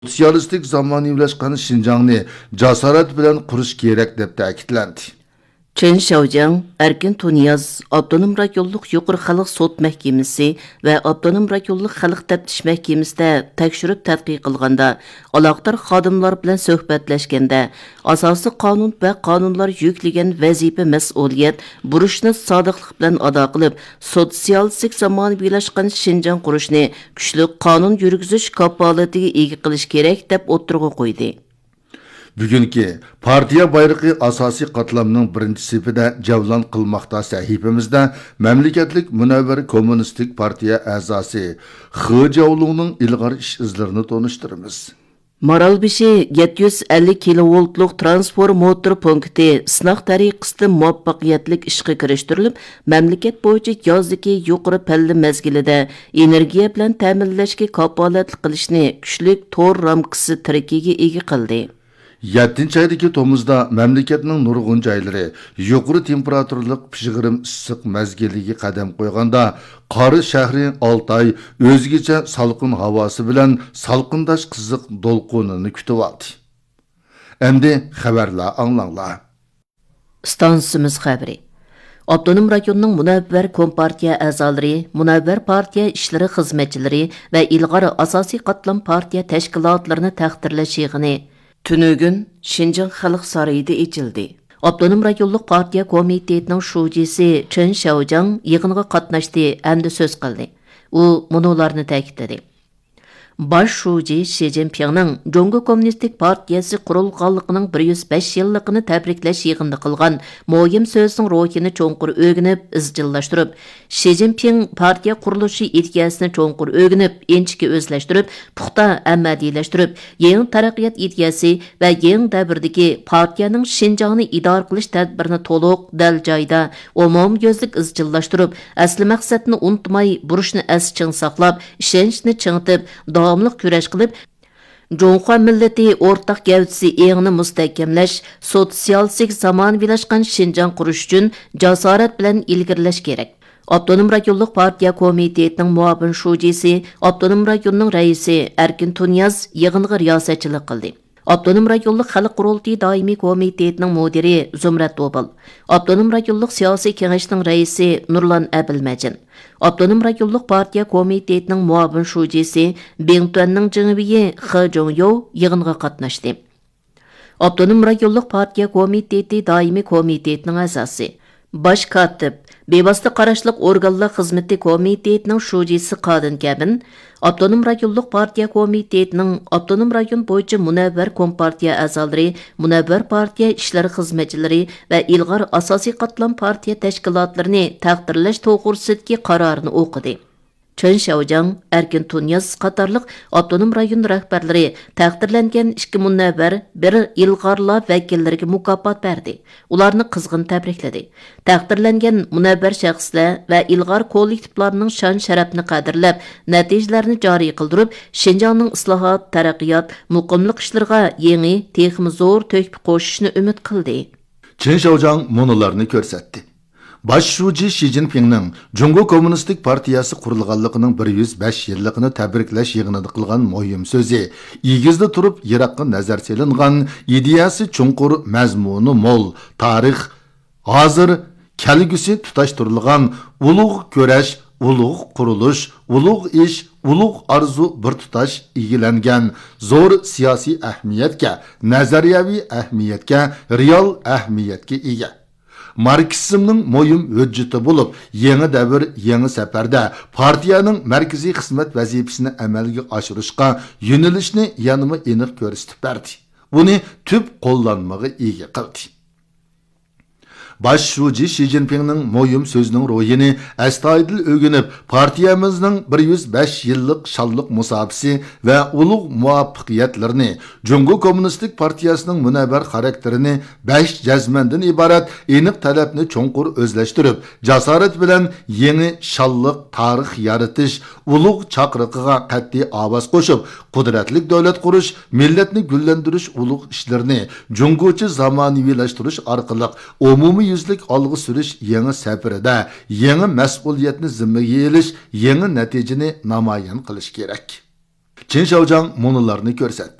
sotsialistik zamonivlashgan Şinjanni jasorat bilan qurish kerak deb ta'kidlandi. Chen Xiaojiang, Erkin Tunyaz, Abdunum rayonluq yuqori xalq sot mahkemasi va Abdunum rayonluq xalq taftish mahkemasida tekshirib tadqiq qilganda, aloqador xodimlar bilan suhbatlashganda, asosiy qonun va qonunlar yuklagan vazifa mas'uliyat burishni sodiqlik bilan ado qilib, sotsialistik zamonaviylashgan Şinjan qurishni kuchli qonun yurgizish kafolatiga ega qilish kerak deb o'tirg'i qo'ydi. Bugungi partiya bayrog'i asosiy qatlamning birinchi sifida javlon qilmoqda sahifamizda mamlakatlik Munavvar Kommunistik partiya a'zosi Xi Jiaolungning ilg'or ish izlarini tanishtiramiz. Maralbeshi 750 kilovoltlik transformator punkti sınaq tariqasida muvaffaqiyatlik ishga kirishtirilib, mamlakat bo'yicha yozdagi yuqori palla mezgilida energiya bilan ta'minlashga kafolatli qilishni kuchli tor ramkasi tirikiga ega qildi. 7 aydagi tomuzda mamlakatning nurg'un joylari yuqori temperaturlik pishg'irim issiq mezgiliga qadam qo'yganda Qori shahri Oltay o'zgacha salqin havosi bilan salqindash qiziq do'lqinini kutib oldi. Endi xabarlar anglanglar. Stansimiz xabari. Abdunum rayonning Munavvar Kompartiya a'zolari, Munavvar partiya ishlari xizmatchilari va ilg'or asosiy qatlam partiya tashkilotlarini taqdirlash yig'ini Tünügün Şinjan Xalq Sarayida içildi. Abdunum rayonluq partiya komitetining shujisi Chen Xiaojiang yig'inga qatnashdi hamda so'z qildi. U munolarni ta'kidladi. Baş şuji Xi Jinpingning Jongo Kommunistik partiyasi qurilganligining 105 yilligini tabriklash yig'inida qilgan mo'yim so'zning ruhini cho'nqur o'rganib, izchillashtirib, Xi Jinping partiya qurilishi ideyasini cho'nqur o'rganib, enchikka o'zlashtirib, puxta amaliyleştirib, yangi taraqqiyot ideyasi va yangi davrdagi partiyaning Şinjanni idora qilish tadbirini to'liq dal joyda, umumyuzlik izchillashtirib, asli maqsadni unutmay, burishni as-ching saqlab, ishonchni chingitib, davomli kurash qilib, Jonxo millati o'rtaq gavdasi engni mustahkamlash, sotsialistik zamonaviylashgan Şinjan qurish uchun jasorat bilan ilgirlash kerak. Abdunum rayonluq partiya komitetining muavin shujisi, Abdunum rayonning raisi Erkin Tunyaz yig'inga riyosatchilik qildi. Abdunum rayonluq xalq qurultiyi doimiy komitetining mudiri Zumrat Obal, Abdunum rayonluq siyosiy kengashning raisi Nurlan Abilmajin, Abdunum rayonluq partiya komitetining muavin shujisi Bengtuanning jinibiyi He Zhongyo yig'inga qatnashdi. Abdunum rayonluq partiya komiteti doimiy komitetining a'zosi Baş katib, bevosita qarashliq organlar xizmati komitetining shujisi Qadin Kabin, Abdunum rayonluq partiya komitetining Abdunum rayon bo'yicha Munavvar Kompartiya a'zolari, Munavvar partiya ishlari xizmatchilari va ilg'or asosiy qatlam partiya tashkilotlarini taqdirlash to'g'risidagi qarorini o'qidi. Chen Xiaojiang, Erkin Tunyaz qatorliq Abdunum rayon rahbarlari taqdirlangan 2 munavvar bir ilg'orlar vakillariga mukofot berdi. Ularni qizg'in tabrikladi. Taqdirlangan munavvar shaxslar va ilg'or kollektivlarning shon sharafini qadrlab, natijalarni joriy qildirib, Şinjanning islohot, taraqqiyot, muqimlik ishlariga yangi, texmi zo'r to'kib qo'shishni umid qildi. Chen Xiaojiang monolarni ko'rsatdi. Baş şuji Xi Jinpingning Jongo Kommunistik partiyasi qurilganligining 105 yilligini tabriklash yig'inida qilgan muhim so'zi, egizda turib yiroqqa nazar selingan, ideyasi chunqur, mazmuni mo'l, tarix, hozir kelgusi tutashtirilgan ulug' kurash, ulug' qurilish, ulug' ish, ulug' arzu bir tutash egilangan zo'r siyosiy ahamiyatga, nazariyaviy ahamiyatga, real ahamiyatga ega. Marksizmning mo'yim hujjati bo'lib, yangi davr, yangi safarda partiyaning markaziy xizmat vazifasini amalga oshirishga yo'nalishni yanama aniq ko'rsatib berdi. Buni tub qo'llanmaga ega qildi. Baş şuji Xi Jinpingning mo'yim so'zining ro'yini astoydil o'rganib, partiyamizning 105 yillik shalliq musofasi va ulug' muvaffaqiyatlarini, Jongo Kommunistik partiyasining munavvar xarakterini 5 jazmandan iborat aniq talabni cho'nqur o'zlashtirib, jasorat bilan yangi shalliq tarix yaratish, ulug' chaqiriqiga qat'iy ovoz qo'shib, qudratli davlat qurish, millatni gullantirish ulug' ishlarini Jongocha zamonaviylashtirish orqali umumiy yüzlük algı sürüş yangi safarida yangi mas'uliyatni zimmaga elish, yangi natijani namoyon qilish kerak. Çin Şavjang monolarını ko'rsatdi.